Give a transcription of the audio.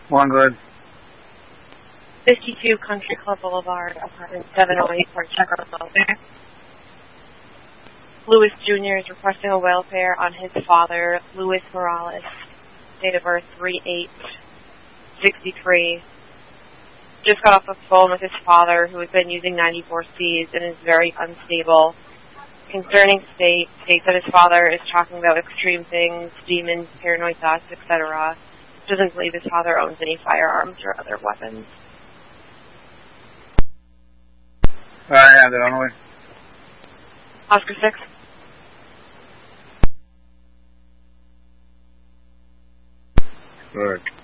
One good. 52 Country Club Boulevard, apartment 708, Port Checker welfare. Lewis Jr. is requesting a welfare on his father, Luis Morales, date of birth 3/8/63. Just got off the phone with his father, who has been using 94Cs and is very unstable. Concerning state, states that his father is talking about extreme things, demons, paranoid thoughts, etc. Doesn't believe his father owns any firearms or other weapons. I have it on the way. Oscar 6. Good.